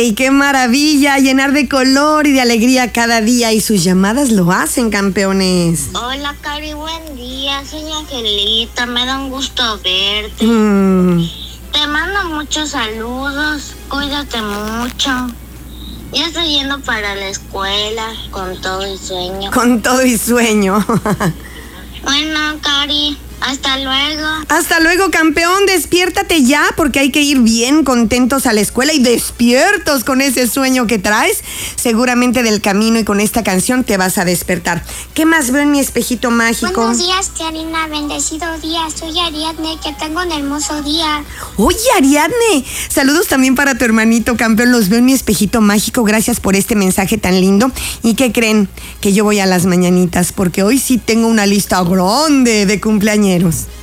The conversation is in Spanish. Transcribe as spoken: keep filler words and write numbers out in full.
¡Ey, qué maravilla! Llenar de color y de alegría cada día, y sus llamadas lo hacen, campeones. Hola, Cari, buen día. Soy Angelita, me da un gusto verte. Mm. Te mando muchos saludos, cuídate mucho. Ya estoy yendo para la escuela con todo y sueño. Con todo y sueño. Bueno, Cari, hasta luego. Hasta luego, campeón. Despiértate ya, porque hay que ir bien contentos a la escuela y despiertos con ese sueño que traes. Seguramente del camino y con esta canción te vas a despertar. ¿Qué más veo en mi espejito mágico? Buenos días, Karina. Bendecido día. Soy Ariadne. Que tengo un hermoso día. Oye, Ariadne, saludos también para tu hermanito, campeón. Los veo en mi espejito mágico. Gracias por este mensaje tan lindo. ¿Y qué creen? Que yo voy a las mañanitas, porque hoy sí tengo una lista grande de cumpleañeros.